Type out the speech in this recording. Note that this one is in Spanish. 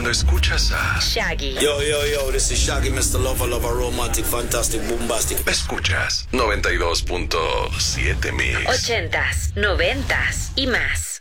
cuando escuchas a Shaggy. Yo, this is Shaggy, Mr. Lover, romantic, fantastic, bombastic. escuchas 92.7 Mix. 80s, 90s y más.